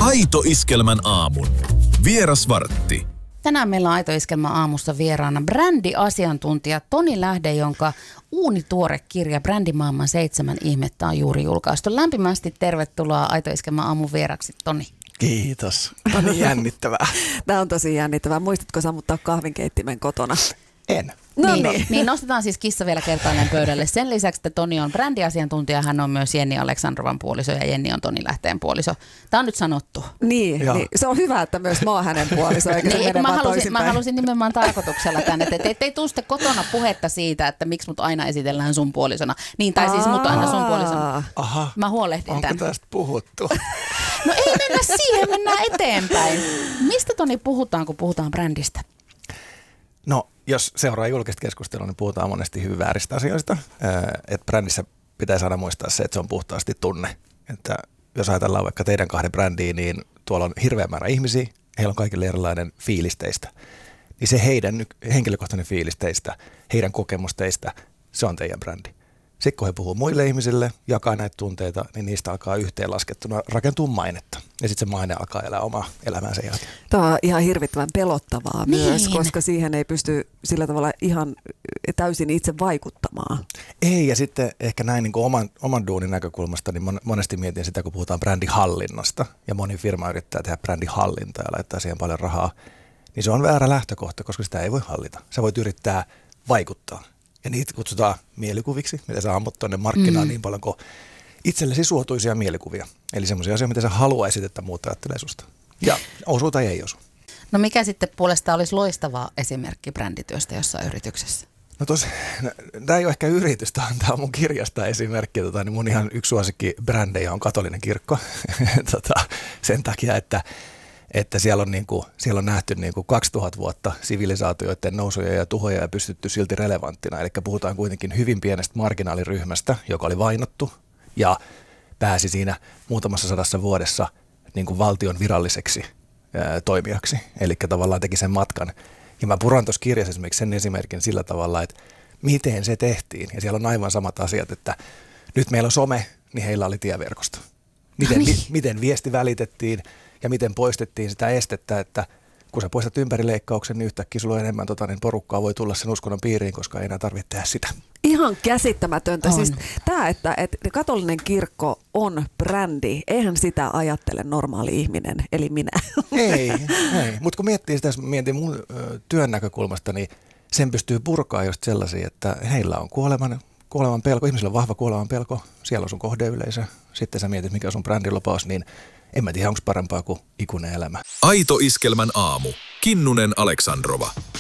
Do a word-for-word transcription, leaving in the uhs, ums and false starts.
Aito Iskelmän aamun. Vierasvartti. Tänään meillä on Aito Iskelmän aamussa vieraana brändiasiantuntija Toni Lähde, jonka uunituore kirja Brändimaailman seitsemän ihmettä on juuri julkaistu. Lämpimästi tervetuloa Aito Iskelmän aamun vieraksi, Toni. Kiitos. Tämä on jännittävää. Tämä on tosi jännittävää. Muistatko sammuttaa kahvinkeittimen kotona? En. No niin, niin. niin nostetaan siis kissa vielä kertaalleen pöydälle. Sen lisäksi, että Toni on brändiasiantuntija, hän on myös Jenni Aleksandrovan puoliso ja Jenni on Toni Lähteen puoliso. Tämä on nyt sanottu. Niin, niin, se on hyvä, että myös mä oon hänen puoliso, eikä se niin, mene mä, vaan halusin, toisinpäin. mä halusin nimenomaan tarkoituksella tänne, että et, ei tule sitten kotona puhetta siitä, että miksi mut aina esitellään sun puolisona. Niin, tai siis mut aina sun puolisona. Aha. Mä huolehdin Onko tämän. tästä puhuttu? No ei mennä siihen, mennään eteenpäin. Mistä, Toni, puhutaan, kun puhutaan brändistä? No, jos seuraa julkista keskustelua, niin puhutaan monesti hyvin vääristä asioista. Että brändissä pitäisi aina muistaa se, että se on puhtaasti tunne. Että jos ajatellaan vaikka teidän kahden brändiä, niin tuolla on hirveä määrä ihmisiä, heillä on kaikille erilainen fiilis teistä. Niin se heidän henkilökohtainen fiilis teistä, heidän kokemus teistä, se on teidän brändi. Sitten kun he puhuu muille ihmisille, jakaa näitä tunteita, niin niistä alkaa yhteenlaskettuna rakentua mainetta. Ja sitten se maine alkaa elää omaa elämäänsä jälkeen. Tämä on ihan hirvittävän pelottavaa Niin. myös, koska siihen ei pysty sillä tavalla ihan täysin itse vaikuttamaan. Ei, ja sitten ehkä näin niin kuin oman, oman duunin näkökulmasta, niin monesti mietin sitä, kun puhutaan brändihallinnasta, ja moni firma yrittää tehdä brändihallintaa ja laittaa siihen paljon rahaa, niin se on väärä lähtökohta, koska sitä ei voi hallita. Sä voit yrittää vaikuttaa. Ja niitä kutsutaan mielikuviksi, mitä sä ammut tuonne markkinaan mm. niin paljon kuin itsellesi suotuisia mielikuvia. Eli semmoisia asioita, mitä sä haluaisit, että muut ajattelee susta. Ja osuu tai ei osu. No mikä sitten puolestaan olisi loistava esimerkki brändityöstä jossain yrityksessä? No tos, tämä ei ole ehkä yritys, tämä on mun kirjasta esimerkki. Tota, niin mun ihan yksi suosikki brändejä on katolinen kirkko. tota, sen takia, että että siellä on, niin kuin, siellä on nähty niin kuin kaksituhatta vuotta sivilisaatioiden nousuja ja tuhoja ja pystytty silti relevanttina. Eli puhutaan kuitenkin hyvin pienestä marginaaliryhmästä, joka oli vainottu ja pääsi siinä muutamassa sadassa vuodessa niin kuin valtion viralliseksi ää, toimijaksi. Eli tavallaan teki sen matkan. Ja mä puran tuossa kirjassa esimerkiksi sen esimerkin sillä tavalla, että miten se tehtiin. Ja siellä on aivan samat asiat, että nyt meillä on some, niin heillä oli tieverkosto. Miten, No niin. vi, miten viesti välitettiin. Ja miten poistettiin sitä estettä, että kun sä poistat ympärileikkauksen, niin yhtäkkiä sulla on enemmän tota, niin porukkaa voi tulla sen uskonnon piiriin, koska ei enää tarvitse tehdä sitä. Ihan käsittämätöntä. On. Siis tämä, että, että katolinen kirkko on brändi, eihän sitä ajattele normaali ihminen, eli minä. Ei, ei. Mutta kun miettii sitä, jos mietin mun ö, työn näkökulmasta, niin sen pystyy purkaa just sellaisia, että heillä on kuoleman, kuoleman pelko, ihmisillä on vahva kuoleman pelko, siellä on sun kohdeyleisö, sitten sä mietit, mikä on sun brändilupaus, niin en mä tiedä, onko parempaa kuin ikuinen elämä. Aito Iskelmän aamu. Kinnunen Aleksandrova.